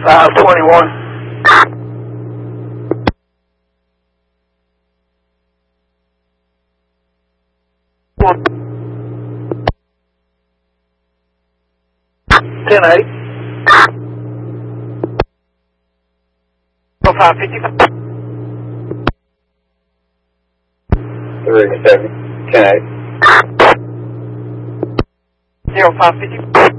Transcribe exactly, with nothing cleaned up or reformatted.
five twenty-one. ten eight. five fifty-five. three seven. ten eight. zero five fifty.